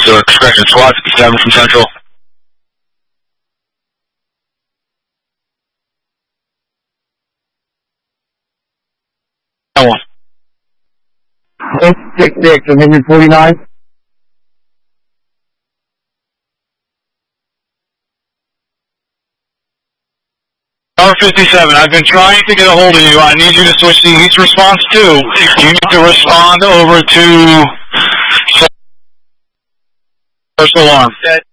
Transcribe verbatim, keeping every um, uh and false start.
So expression squad fifty-seven from Central. One. eight six six, I'm Henry forty-nine. Tower fifty-seven, I've been trying to get a hold of you. I need you to switch to each response two. You need to respond over to first alarm.